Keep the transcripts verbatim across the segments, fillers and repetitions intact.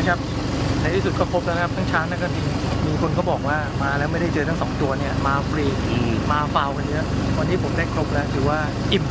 นะครับในที่สุดก็พบแล้วนะครับทั้งช้างและก็ลิงมีคนเขาบอกว่ามาแล้วไม่ได้เจอทั้งสองตัวเนี่ยมาฟรีมาฟาวกันเยอะวันนี้ผมได้ครบแล้วถือว่าอิ่ม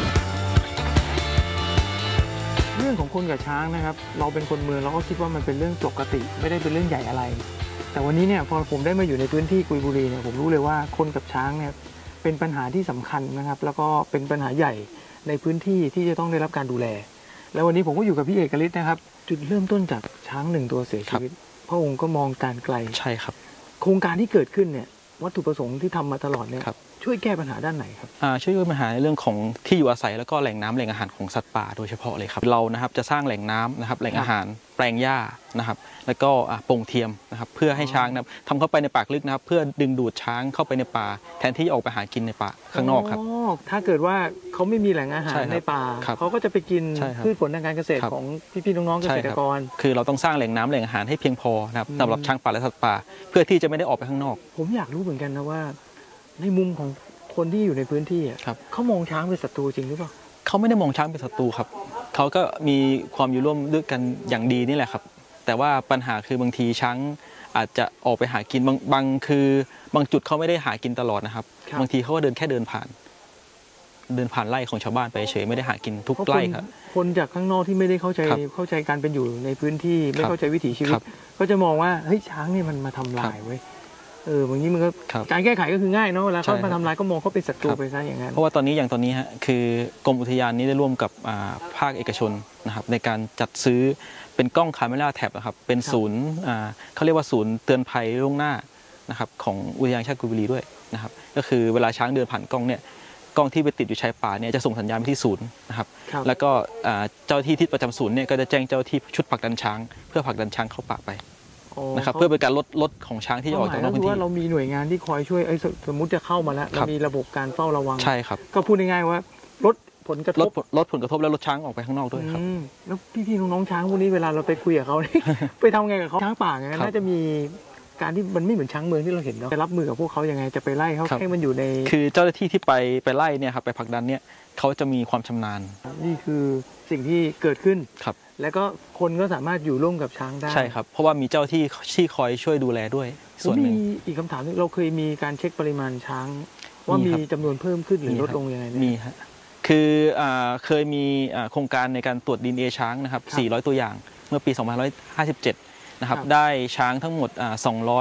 เรื่องของคนกับช้างนะครับเราเป็นคนเมืองเราก็คิดว่ามันเป็นเรื่องปกติไม่ได้เป็นเรื่องใหญ่อะไรแต่วันนี้เนี่ยพอผมได้มาอยู่ในพื้นที่กุยบุรีเนี่ยผมรู้เลยว่าคนกับช้างเนี่ยเป็นปัญหาที่สำคัญนะครับแล้วก็เป็นปัญหาใหญ่ในพื้นที่ที่จะต้องได้รับการดูแลแล้ววันนี้ผมก็อยู่กับพี่เอกฤทธิ์นะครับจุดเริ่มต้นจากช้างหนึ่งตัวเสียชีวิตพระองค์ก็มองการไกลใช่ครับโครงการที่เกิดขึ้นเนี่ยวัตถุประสงค์ที่ทำมาตลอดเนี่ยช่วยแก้ปัญหาด้านไหนครับช่วยแก้ปัญหาในเรื่องของที่อยู่อาศัยแล้วก็แหล่งน้ำแหล่งอาหารของสัตว์ป่าโดยเฉพาะเลยครับเรานะครับจะสร้างแหล่งน้ำนะครับแหล่งอาหารแปลงหญ้านะครับแล้วก็โป่งเทียมนะครับเพื่อให้ช้างนะครับทำเข้าไปในป่าลึกนะครับเพื่อดึงดูดช้างเข้าไปในป่าแทนที่จะออกไปหากินในป่าข้างนอกครับถ้าเกิดว่าเขาไม่มีแหล่งอาหารในป่าเขาก็จะไปกินพืชผลทางการเกษตรของพี่ๆน้องๆเกษตรกรคือเราต้องสร้างแหล่งน้ำแหล่งอาหารให้เพียงพอนะครับสำหรับช้างป่าและสัตว์ป่าเพื่อที่จะไม่ได้ออกไปข้างนอกผมอยากรู้เหมือนกันนะว่าในมุมของคนที่อยู่ในพื้นที่เขามองช้างเป็นศัตรูจริงหรือเปล่าเขาไม่ได้มองช้างเป็นศัตรูครับเขาก็มีความอยู่ร่วมด้วยกันอย่างดีนี่แหละครับแต่ว่าปัญหาคือบางทีช้างอาจจะออกไปหากินบางบางคือบางจุดเขาไม่ได้หากินตลอดนะครับบางทีเขาก็เดินแค่เดินผ่านเดินผ่านไร่ของชาวบ้านไปเฉยไม่ได้หากินทุกไร่ครับคนจากข้างนอกที่ไม่ได้เข้าใจเข้าใจการเป็นอยู่ในพื้นที่ไม่เข้าใจวิถีชีวิตก็จะมองว่าเฮ้ยช้างนี่มันมาทำลายไว้เออบางทีมันก็การแก้ไขก็คือง่ายเนาะเวลาเขามาทำลายก็มองเขาเป็นศัตรูไปซะอย่างนั้นเพราะว่าตอนนี้อย่างตอนนี้ฮะคือกรมอุทยานนี้ได้ร่วมกับภาคเอกชนนะครับในการจัดซื้อเป็นกล้องคาเมล่าแท็บนะครับเป็นศูนย์เขาเรียกว่าศูนย์เตือนภัยล่วงหน้านะครับของอุทยานชาติกุยบุรีด้วยนะครับก็คือเวลาช้างเดินผ่านกล้องเนี่ยกล้องที่ไปติดอยู่ชายป่าเนี่ยจะส่งสัญญาณไปที่ศูนย์นะครับแล้วก็เจ้าที่ที่ประจำศูนย์เนี่ยก็จะแจ้งเจ้าที่ชุดผลักดันช้างเพื่อผลักดันช้างเข้าป่าไปนะครับเพื่อเป็นการลดลดของช้างที่จะออกจากพื้นที่ว่าเรามีหน่วยงานที่คอยช่วยสมมุติจะเข้ามาแล้วเรามีระบบการเฝ้าระวังใช่ครับก็พูดง่ายๆว่าลดผลกระทบลดผลกระทบแล้วลดช้างออกไปข้างนอกด้วยครับแล้วพี่ๆน้องๆช้างพวกนี้เวลาเราไปคุยกับเขาไปทำไงกับเขาช้างป่าไงน่าจะมีการที่มันไม่เหมือนช้างเมืองที่เราเห็นเนาะจะรับมือกับพวกเขายังไงจะไปไล่เขาให้มันอยู่ในคือเจ้าหน้าที่ที่ไปไปไล่เนี่ยครับไปผลักดันเนี่ยเขาจะมีความชำนาญนี่คือสิ่งที่เกิดขึ้นครับแล้วก็คนก็สามารถอยู่ร่วมกับช้างได้ใช่ครับเพราะว่ามีเจ้าที่ที่คอยช่วยดูแลด้วยส่วนหนึ่งมีอีกคำถามนึงเราเคยมีการเช็คปริมาณช้างว่ามีจำนวนเพิ่มขึ้นหรือลดลงยังไงมีฮะคือเคยมีโครงการในการตรวจดีเอ็นเอช้างนะครับสี่ร้อยตัวอย่างเมื่อปีสองพันห้าร้อยห้าสิบเจ็ดนะครับได้ช้างทั้งหมดสองร้อย